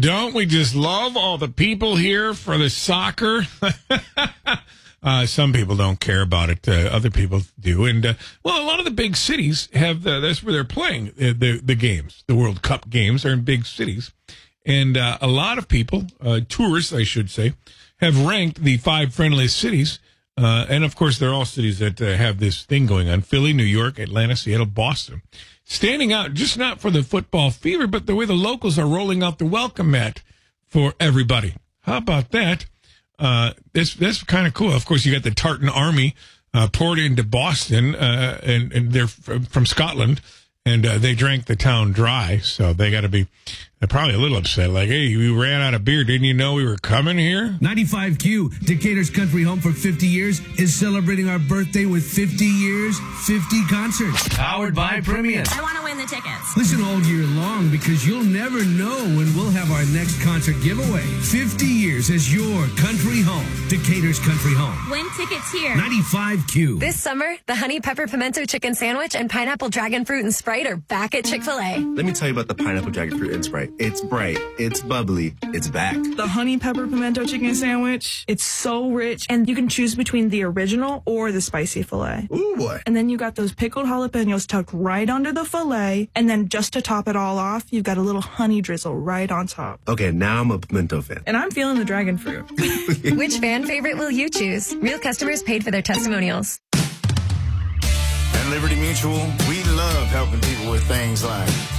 Don't we just love all the people here for the soccer? Some people don't care about it. Other people do. And, a lot of the big cities have, that's where they're playing the games. The World Cup games are in big cities. And a lot of people, tourists, I should say, have ranked the 5 friendliest cities. And, of course, they're all cities that have this thing going on. Philly, New York, Atlanta, Seattle, Boston. Standing out, just not for the football fever, but the way the locals are rolling out the welcome mat for everybody. How about that? That's kind of cool. Of course, you got the Tartan Army poured into Boston, and they're from Scotland, and they drank the town dry, so they got to be probably a little upset. Like, hey, we ran out of beer. Didn't you know we were coming here? 95Q, Decatur's Country Home for 50 years, is celebrating our birthday with 50 years, 50 concerts. Powered by Premium. I want to win the tickets. Listen all year long because you'll never know when we'll have our next concert giveaway. 50 years as your country home. Decatur's Country Home. Win tickets here. 95Q. This summer, the Honey Pepper Pimento Chicken Sandwich and Pineapple Dragon Fruit and Sprite are back at Chick-fil-A. Let me tell you about the Pineapple Dragon Fruit and Sprite. It's bright, it's bubbly, it's back. The Honey Pepper Pimento Chicken Sandwich, it's so rich, and you can choose between the original or the spicy filet. Ooh, boy. And then you got those pickled jalapenos tucked right under the filet, and then just to top it all off, you've got a little honey drizzle right on top. Okay, now I'm a pimento fan. And I'm feeling the dragon fruit. Which fan favorite will you choose? Real customers paid for their testimonials. At Liberty Mutual, we love helping people with things like